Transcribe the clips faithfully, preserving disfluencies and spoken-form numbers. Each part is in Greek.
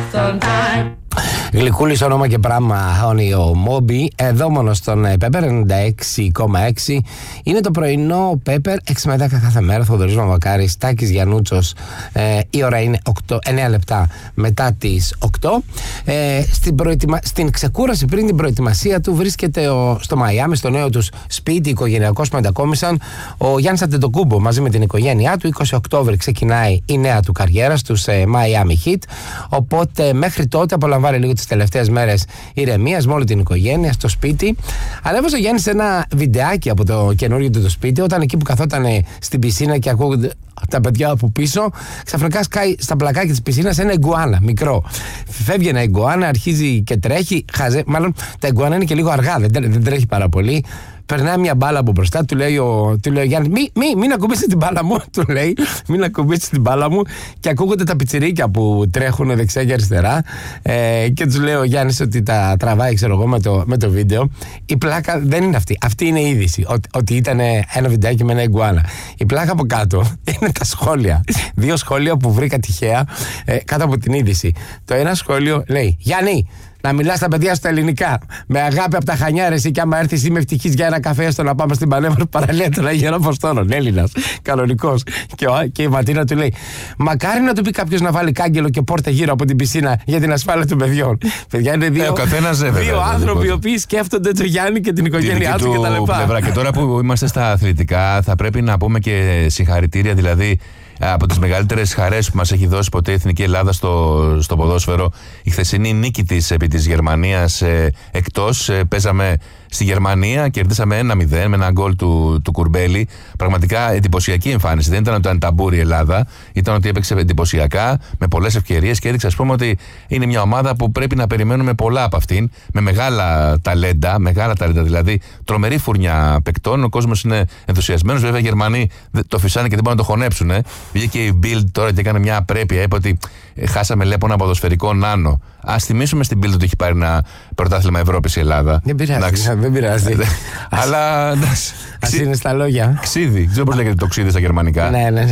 Γλυκούλης όνομα και πράγμα ο Μόμπι. Εδώ μόνο στον Πέπερ ενενήντα έξι κόμμα έξι. Είναι το πρωινό Πέπερ έξι με δέκα κάθε μέρα. Θοδωρής Μαμακάρης, Τάκης Γιαννούτσος. ε, Η ώρα είναι οκτώ, εννέα λεπτά μετά τις οκτώ. ε, στην, προετοιμα... στην ξεκούραση πριν την προετοιμασία του βρίσκεται ο... στο Μαϊάμι, στο νέο τους σπίτι οικογενειακός που μετακόμισαν, ο Γιάννης Αντετοκούμπο μαζί με την οικογένειά του. είκοσι Οκτώβρη ξεκινάει η νέα του καριέρα στους ε, Miami Heat. Οπότε μέχρι τότε απολαμβάνει λίγο τις τελευταίες μέρες ηρεμίας με όλη την οικογένεια στο σπίτι. Ανέβασε ο Γιάννης ένα βιντεάκι από το καινούριο του το σπίτι, όταν εκεί που καθόταν στην πισίνα και ακούγονται τα παιδιά από πίσω, ξαφνικά σκάει στα πλακάκια της πισίνας ένα ιγκουάνα μικρό. Φεύγει ένα ιγκουάνα, αρχίζει και τρέχει. Χαζε... Μάλλον τα ιγκουάνα είναι και λίγο αργά, δεν, δεν τρέχει πάρα πολύ. Περνάει μια μπάλα από μπροστά, του λέει ο, του λέει ο Γιάννης, μη, μη, μην ακουμπήσεις την μπάλα μου, του λέει, μην ακουμπήσεις την μπάλα μου. Και ακούγονται τα πιτσιρίκια που τρέχουν δεξιά και αριστερά. Ε, και τους λέει ο Γιάννης ότι τα τραβάει, ξέρω εγώ, με το, με το βίντεο. Η πλάκα δεν είναι αυτή. Αυτή είναι η είδηση. Ότι, ότι ήταν ένα βιντεάκι με ένα ιγκουάνα. Η πλάκα από κάτω είναι τα σχόλια. Δύο σχόλια που βρήκα τυχαία ε, κάτω από την είδηση. Το ένα σχόλιο λέει, Γιάννη, να μιλάς στα παιδιά στα ελληνικά. Με αγάπη από τα Χανιά, ρε, εσύ, και άμα έρθεις είμαι ευτυχής για ένα καφέ στο να πάμε στην Πανέμορφη παραλία των Αγίων Αποστόλων. Έλληνας, κανονικός. Και, και η Ματίνα του λέει, μακάρι να του πει κάποιος να βάλει κάγκελο και πόρτα γύρω από την πισίνα για την ασφάλεια των παιδιών. Παιδιά, είναι δύο, ε, δύο άνθρωποι οι οποίοι σκέφτονται τον Γιάννη και την οικογένειά του κτλ. Και τώρα που είμαστε στα αθλητικά, θα πρέπει να πούμε και συγχαρητήρια, δηλαδή. Από τις μεγαλύτερες χαρές που μας έχει δώσει ποτέ η Εθνική Ελλάδα στο, στο ποδόσφαιρο, η χθεσινή νίκη της επί της Γερμανίας ε, εκτός. Ε, παίζαμε στη Γερμανία, κερδίσαμε ένα μηδέν με ένα γκολ του, του Κουρμπέλη. Πραγματικά εντυπωσιακή εμφάνιση. Δεν ήταν ότι ήταν ταμπούρη η Ελλάδα, ήταν ότι έπαιξε εντυπωσιακά, με πολλές ευκαιρίες και έδειξε, ας πούμε, ότι είναι μια ομάδα που πρέπει να περιμένουμε πολλά από αυτήν, με μεγάλα ταλέντα, μεγάλα ταλέντα δηλαδή, τρομερή φουρνιά παικτών. Ο κόσμος είναι ενθουσιασμένος. Βέβαια, οι Γερμανοί το φυσάνε και δεν μπορούν να το χωνέψουν. Ε. Βγήκε η Bild τώρα και έκανε μια απρέπεια. Είπε ότι ε, χάσαμε λέει από ένα ποδοσφαιρικό νάνο. Ας θυμίσουμε στην Bild ότι έχει πάρει ένα πρωτάθλημα Ευρώπης η Ελλάδα. Δεν πειράζει. Δεν πειράζει. Αλλά. Ας είναι στα λόγια. Ξίδι. Δεν ξέρω πώς λέγεται το ξίδι στα γερμανικά. Ναι, ναι, ναι.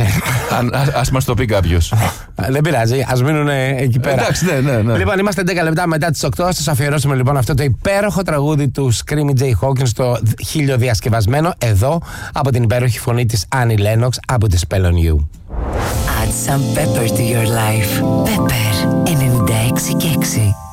Ας μας το πει κάποιος. Δεν πειράζει. Ας μείνουν εκεί πέρα. Εντάξει, ναι, ναι, ναι. Λοιπόν, είμαστε δέκα λεπτά μετά τις οκτώ. Ας σας αφιερώσουμε λοιπόν αυτό το υπέροχο τραγούδι του Screamy Jay Hawkins, το χίλιο διασκευασμένο εδώ από την υπέροχη φωνή της Annie Lennox από τη Spell on You. Add some pepper to your life. Pepper ενενήντα έξι και έξι.